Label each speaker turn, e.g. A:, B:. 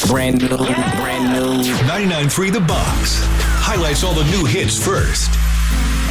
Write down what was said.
A: Brand new, brand new.
B: 99.3 The Box highlights all the new hits first.